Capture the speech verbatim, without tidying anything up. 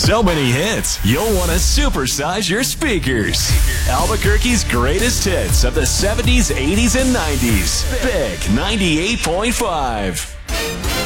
So many hits, you'll want to supersize your speakers. Albuquerque's greatest hits of the seventies, eighties, and nineties. Big ninety-eight point five.